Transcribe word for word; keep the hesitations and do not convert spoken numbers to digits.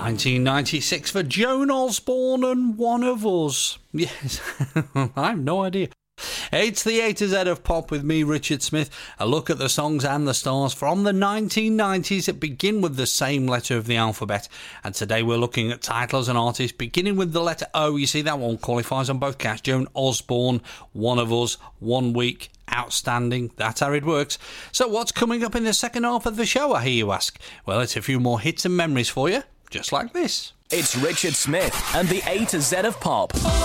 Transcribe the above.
nineteen ninety-six for Joan Osborne and One of Us. Yes, I have no idea. It's the A to Z of pop with me, Richard Smith. A look at the songs and the stars from the nineteen nineties that begin with the same letter of the alphabet. And today we're looking at titles and artists beginning with the letter O. You see, that one qualifies on both counts. Joan Osborne, One of Us, One Week, outstanding. That's how it works. So what's coming up in the second half of the show, I hear you ask? Well, it's a few more hits and memories for you, just like this. It's Richard Smith and the A to Z of pop.